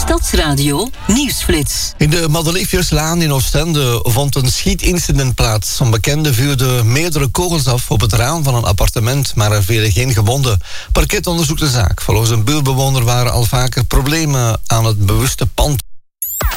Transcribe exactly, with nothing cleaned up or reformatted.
Stadsradio Nieuwsflits. In de Madeliefjeslaan in Oostende vond een schietincident plaats. Een bekende vuurde meerdere kogels af op het raam van een appartement, maar er vielen geen gewonden. Parket onderzoekt de zaak. Volgens een buurtbewoner waren al vaker problemen aan het bewuste pand.